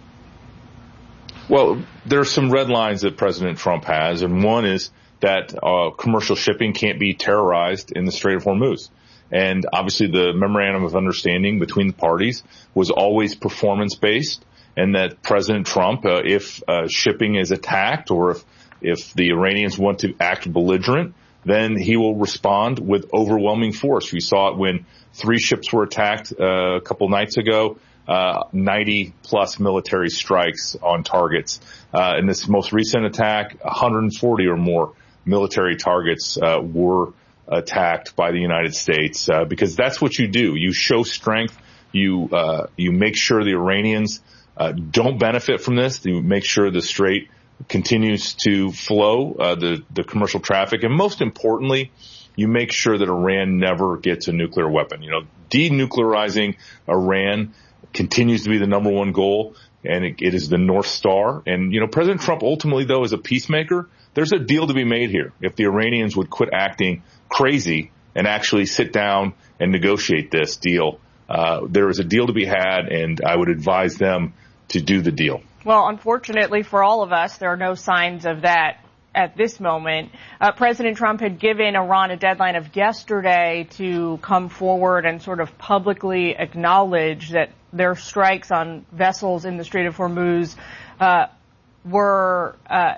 Well, there are some red lines that President Trump has, and one is that uh, commercial shipping can't be terrorized in the Strait of Hormuz. And obviously the memorandum of understanding between the parties was always performance-based, and that President Trump, uh, if uh, shipping is attacked or if, if the Iranians want to act belligerent, then he will respond with overwhelming force. We saw it when three ships were attacked uh, a couple nights ago, uh, ninety plus military strikes on targets. Uh, in this most recent attack, one hundred forty or more military targets uh, were attacked by the United States, uh, because that's what you do. You show strength. You uh, you make sure the Iranians uh, don't benefit from this. You make sure the Strait continues to flow, uh, the the commercial traffic, and most importantly, you make sure that Iran never gets a nuclear weapon. You know, denuclearizing Iran continues to be the number one goal, and it, it is the North Star. And you know, President Trump ultimately, though, is a peacemaker. There's a deal to be made here. If the Iranians would quit acting crazy and actually sit down and negotiate this deal, uh, there is a deal to be had, and I would advise them to do the deal. Well, unfortunately for all of us, there are no signs of that at this moment. Uh, President Trump had given Iran a deadline of yesterday to come forward and sort of publicly acknowledge that their strikes on vessels in the Strait of Hormuz uh, were uh,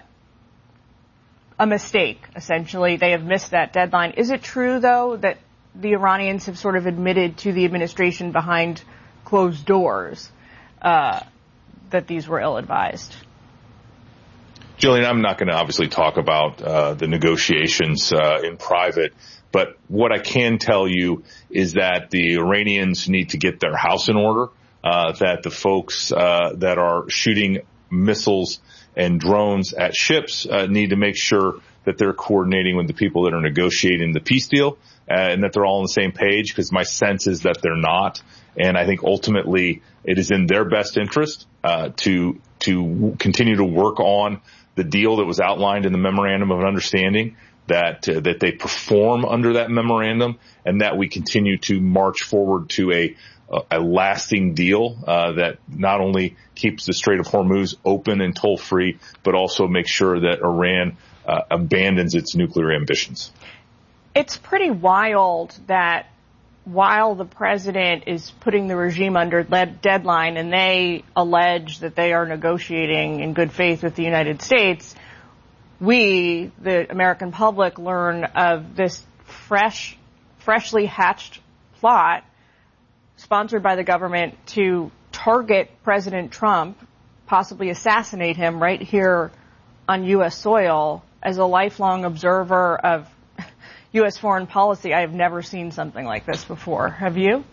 a mistake, essentially. They have missed that deadline. Is it true, though, that the Iranians have sort of admitted to the administration behind closed doors uh, that these were ill-advised? Jillian, I'm not going to obviously talk about uh, the negotiations uh, in private, but what I can tell you is that the Iranians need to get their house in order, uh, that the folks uh, that are shooting missiles and drones at ships uh, need to make sure that they're coordinating with the people that are negotiating the peace deal, uh, and that they're all on the same page, because my sense is that they're not. And I think ultimately it is in their best interest uh, to to continue to work on the deal that was outlined in the memorandum of understanding, that uh, that they perform under that memorandum, and that we continue to march forward to a a lasting deal uh, that not only keeps the Strait of Hormuz open and toll-free, but also makes sure that Iran uh, abandons its nuclear ambitions. It's pretty wild that while the president is putting the regime under deadline and they allege that they are negotiating in good faith with the United States, we, the American public, learn of this fresh, freshly hatched plot sponsored by the government to target President Trump, possibly assassinate him right here on U S soil. As a lifelong observer of U S foreign policy, I have never seen something like this before. Have you?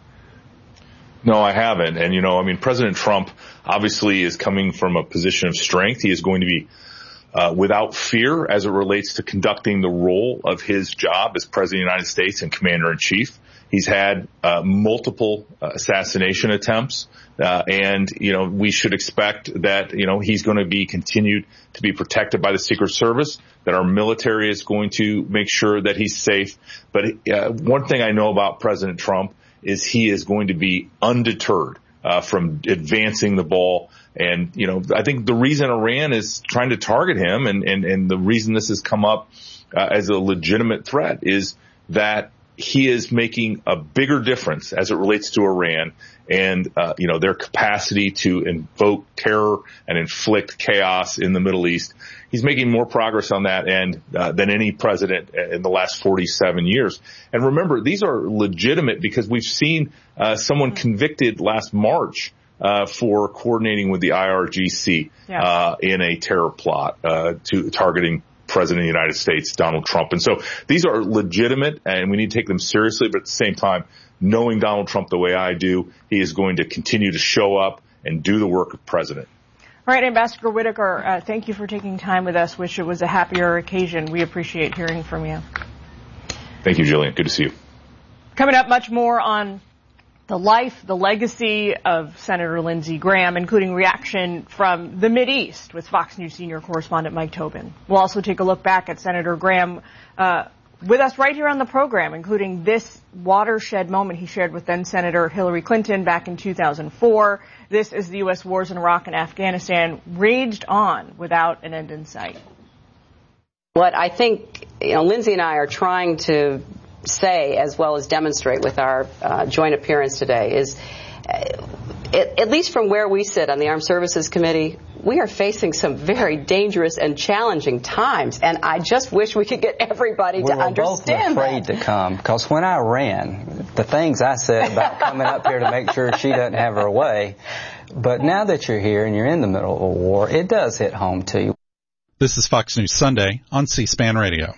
No, I haven't. And, you know, I mean, President Trump obviously is coming from a position of strength. He is going to be uh, without fear as it relates to conducting the role of his job as President of the United States and Commander-in-Chief. He's had uh, multiple uh, assassination attempts, uh, and, you know, we should expect that, you know, he's going to be continued to be protected by the Secret Service, that our military is going to make sure that he's safe. But uh, one thing I know about President Trump is he is going to be undeterred uh, from advancing the ball. And, you know, I think the reason Iran is trying to target him, and, and, and the reason this has come up uh, as a legitimate threat, is that he is making a bigger difference as it relates to Iran and, uh, you know, their capacity to invoke terror and inflict chaos in the Middle East. He's making more progress on that end uh, than any president in the last forty-seven years. And remember, these are legitimate because we've seen uh, someone convicted last March uh, for coordinating with the I R G C yeah. uh, in a terror plot uh, to targeting President of the United States, Donald Trump. And so these are legitimate, and we need to take them seriously. But at the same time, knowing Donald Trump the way I do, he is going to continue to show up and do the work of president. All right, Ambassador Whitaker, uh, thank you for taking time with us. Wish it was a happier occasion. We appreciate hearing from you. Thank you, Jillian. Good to see you. Coming up, much more on the life, the legacy of Senator Lindsey Graham, including reaction from the Mideast with Fox News senior correspondent Mike Tobin. We'll also take a look back at Senator Graham uh, with us right here on the program, including this watershed moment he shared with then-Senator Hillary Clinton back in two thousand four. This is the U S wars in Iraq and Afghanistan raged on without an end in sight. What I think, you know, Lindsey and I are trying to say, as well as demonstrate with our uh, joint appearance today, is uh, at, at least from where we sit on the Armed Services Committee, we are facing some very dangerous and challenging times, and I just wish we could get everybody we to understand both afraid that. to come, because when I ran, the things I said about coming up here to make sure she doesn't have her way, but now that you're here and you're in the middle of a war, it does hit home to you. This is Fox News Sunday on C-SPAN Radio.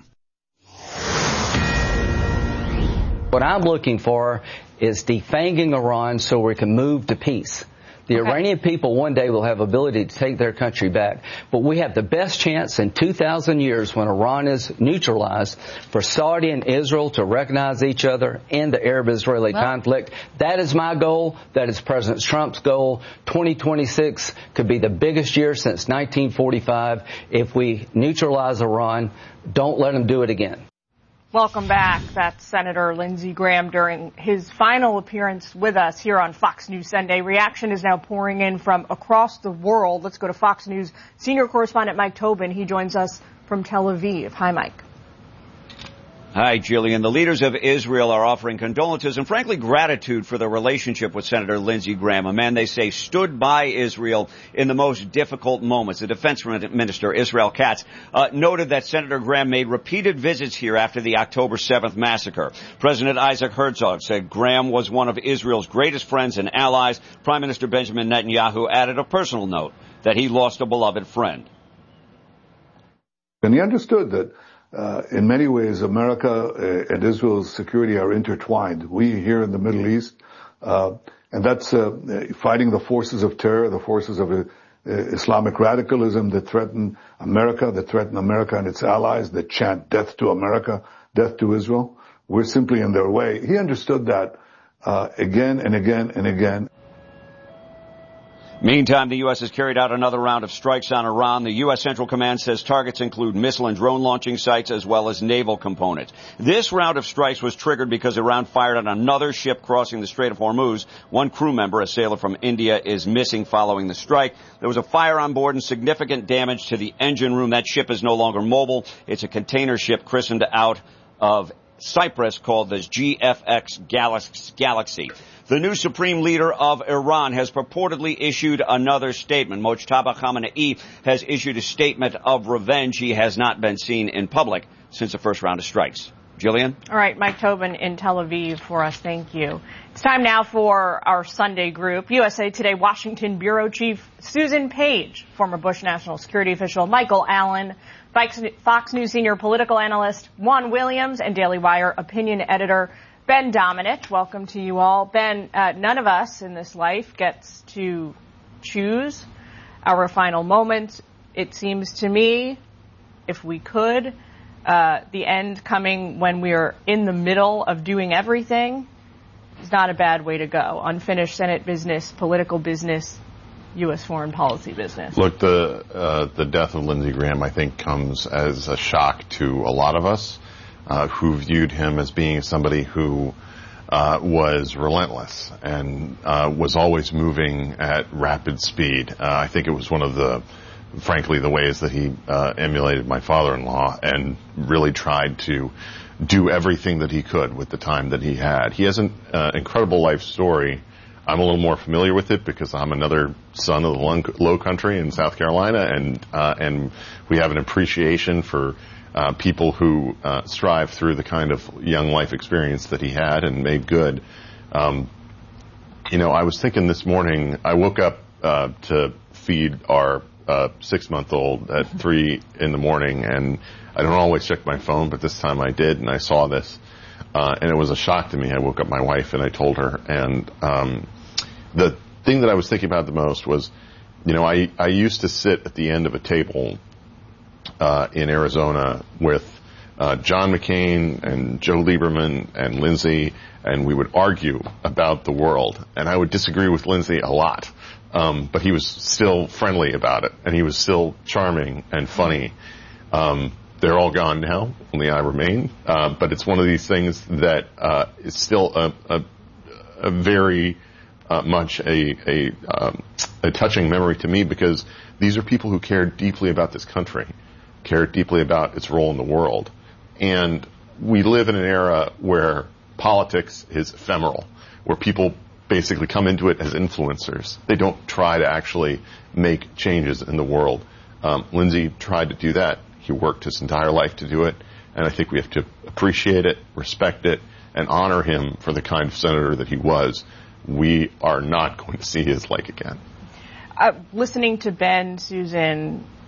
What I'm looking for is defanging Iran so we can move to peace. The okay. Iranian people one day will have ability to take their country back. But we have the best chance in two thousand years when Iran is neutralized for Saudi and Israel to recognize each other in the Arab-Israeli well, conflict. That is my goal. That is President Trump's goal. twenty twenty-six could be the biggest year since nineteen forty-five. If we neutralize Iran, don't let them do it again. Welcome back. That's Senator Lindsey Graham during his final appearance with us here on Fox News Sunday. Reaction is now pouring in from across the world. Let's go to Fox News senior correspondent Mike Tobin. He joins us from Tel Aviv. Hi, Mike. Hi, Jillian. The leaders of Israel are offering condolences and, frankly, gratitude for their relationship with Senator Lindsey Graham, a man they say stood by Israel in the most difficult moments. The defense minister, Israel Katz, uh, noted that Senator Graham made repeated visits here after the October seventh massacre. President Isaac Herzog said Graham was one of Israel's greatest friends and allies. Prime Minister Benjamin Netanyahu added a personal note that he lost a beloved friend. And he understood that Uh, in many ways, America uh, and Israel's security are intertwined. We here in the Middle East, uh, and that's uh, fighting the forces of terror, the forces of uh, Islamic radicalism that threaten America, that threaten America and its allies, that chant death to America, death to Israel. We're simply in their way. He understood that uh, again and again and again. Meantime, the U S has carried out another round of strikes on Iran. The U S Central Command says targets include missile and drone launching sites as well as naval components. This round of strikes was triggered because Iran fired on another ship crossing the Strait of Hormuz. One crew member, a sailor from India, is missing following the strike. There was a fire on board and significant damage to the engine room. That ship is no longer mobile. It's a container ship christened out of Cyprus called the G F X Galaxy. The new supreme leader of Iran has purportedly issued another statement. Mojtaba Khamenei has issued a statement of revenge. He has not been seen in public since the first round of strikes. Jillian? All right, Mike Tobin in Tel Aviv for us. Thank you. It's time now for our Sunday group. U S A Today Washington Bureau Chief Susan Page, former Bush National Security official Michael Allen, Fox News senior political analyst Juan Williams, and Daily Wire opinion editor Ben Domenech. Welcome to you all. Ben, uh, none of us in this life gets to choose our final moment. It seems to me, if we could, uh, the end coming when we're in the middle of doing everything is not a bad way to go. Unfinished Senate business, political business, U S foreign policy business. Look, the uh, the death of Lindsey Graham, I think, comes as a shock to a lot of us uh, who viewed him as being somebody who uh, was relentless and uh, was always moving at rapid speed. Uh, I think it was one of the, frankly, the ways that he uh, emulated my father-in-law and really tried to do everything that he could with the time that he had. He has an uh, incredible life story. I'm a little more familiar with it because I'm another son of the Low Country in South Carolina, and uh, and we have an appreciation for uh, people who uh, strive through the kind of young life experience that he had and made good. Um, you know, I was thinking this morning, I woke up uh, to feed our uh, six-month-old at three in the morning, and I don't always check my phone, but this time I did, and I saw this. Uh, and it was a shock to me. I woke up my wife and I told her, and um, the thing that I was thinking about the most was you know, I, I used to sit at the end of a table uh, in Arizona with uh, John McCain and Joe Lieberman and Lindsey, and we would argue about the world. And I would disagree with Lindsey a lot, um, but he was still friendly about it, and he was still charming and funny. Um, they're all gone now, only I remain. Uh, but it's one of these things that uh, is still a, a, a very uh, much a, a, um, a touching memory to me, because these are people who cared deeply about this country, cared deeply about its role in the world. And we live in an era where politics is ephemeral, where people basically come into it as influencers. They don't try to actually make changes in the world. Um, Lindsey tried to do that. He worked his entire life to do it, and I think we have to appreciate it, respect it, and honor him for the kind of senator that he was. We are not going to see his like again. Uh, listening to Ben, Susan,